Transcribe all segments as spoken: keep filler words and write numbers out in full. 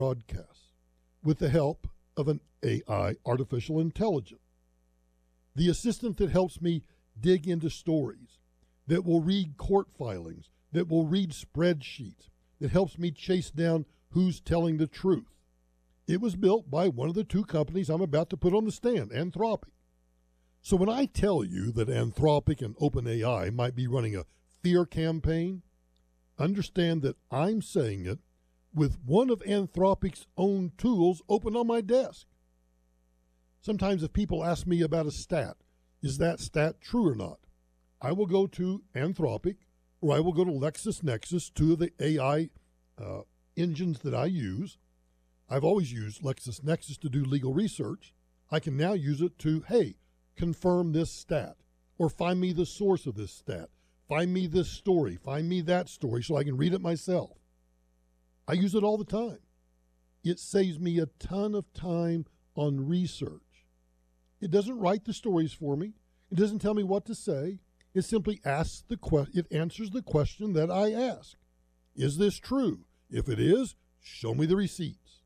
broadcasts with the help of an A I, artificial intelligence. The assistant that helps me dig into stories, that will read court filings, that will read spreadsheets, that helps me chase down who's telling the truth. It was built by one of the two companies I'm about to put on the stand, Anthropic. So when I tell you that Anthropic and OpenAI might be running a fear campaign, understand that I'm saying it with one of Anthropic's own tools open on my desk. Sometimes if people ask me about a stat, is that stat true or not? I will go to Anthropic or I will go to LexisNexis, two of the A I uh, engines that I use. I've always used LexisNexis to do legal research. I can now use it to, hey, confirm this stat, or find me the source of this stat, find me this story, find me that story so I can read it myself. I use it all the time. It saves me a ton of time on research. It doesn't write the stories for me. It doesn't tell me what to say. It simply asks the que- it answers the question that I ask. Is this true? If it is, show me the receipts.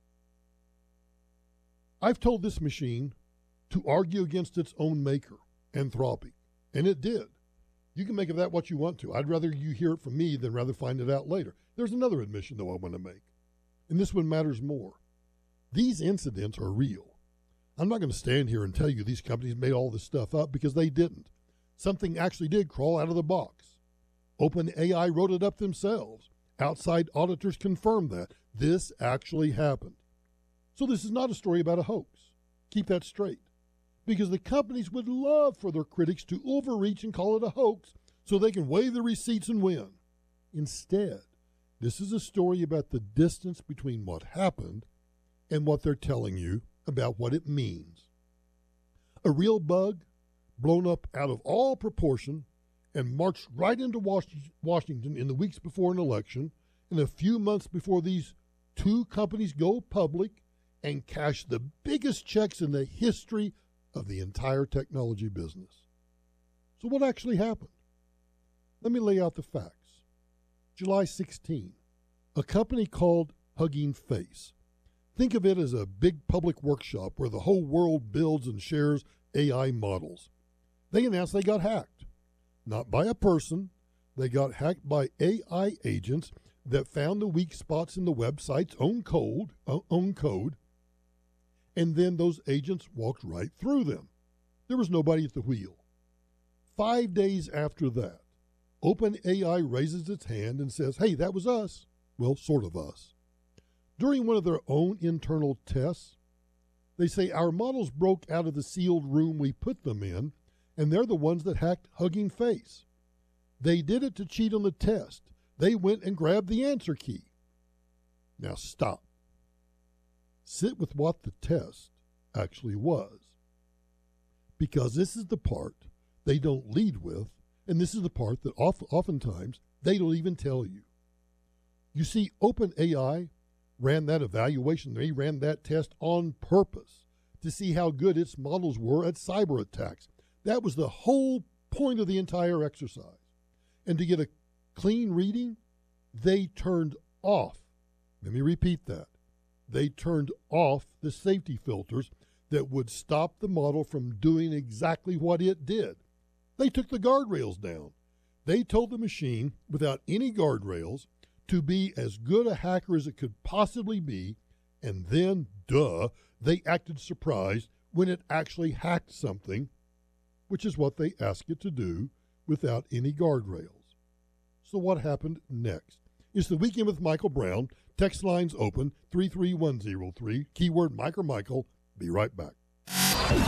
I've told this machine to argue against its own maker, Anthropic, and it did. You can make of that what you want to. I'd rather you hear it from me than rather find it out later. There's another admission, though, I want to make, and this one matters more. These incidents are real. I'm not going to stand here and tell you these companies made all this stuff up, because they didn't. Something actually did crawl out of the box. OpenAI wrote it up themselves. Outside auditors confirmed that. This actually happened. So this is not a story about a hoax. Keep that straight. Because the companies would love for their critics to overreach and call it a hoax so they can weigh the receipts and win. Instead, this is a story about the distance between what happened and what they're telling you about what it means. A real bug blown up out of all proportion and marched right into Washington in the weeks before an election, and a few months before these two companies go public and cash the biggest checks in the history of the entire technology business. So what actually happened? Let me lay out the facts. July sixteenth, a company called Hugging Face. Think of it as a big public workshop where the whole world builds and shares A I models. They announced they got hacked. Not by a person. They got hacked by A I agents that found the weak spots in the website's own code, uh, own code, and then those agents walked right through them. There was nobody at the wheel. Five days after that, OpenAI raises its hand and says, hey, that was us. Well, sort of us. During one of their own internal tests, they say our models broke out of the sealed room we put them in, and they're the ones that hacked Hugging Face. They did it to cheat on the test. They went and grabbed the answer key. Now stop. Sit with what the test actually was. Because this is the part they don't lead with, and this is the part that oft- oftentimes they don't even tell you. You see, OpenAI ran that evaluation. They ran that test on purpose to see how good its models were at cyber attacks. That was the whole point of the entire exercise. And to get a clean reading, they turned off, let me repeat that, they turned off the safety filters that would stop the model from doing exactly what it did. They took the guardrails down. They told the machine, without any guardrails, to be as good a hacker as it could possibly be, and then, duh, they acted surprised when it actually hacked something, which is what they ask it to do without any guardrails. So what happened next? It's the Weekend with Michael Brown. Text lines open, three three one zero three, keyword Mike or Michael. Be right back.